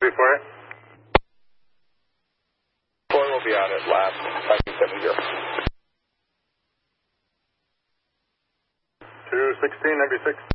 348. Boy will be on at last 570. 216, 96.